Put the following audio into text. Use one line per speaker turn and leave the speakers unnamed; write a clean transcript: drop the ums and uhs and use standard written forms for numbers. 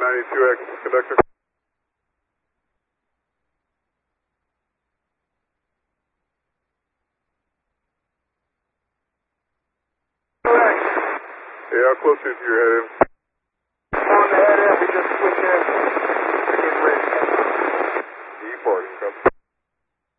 92X, conductor. Yeah, how close is your head in?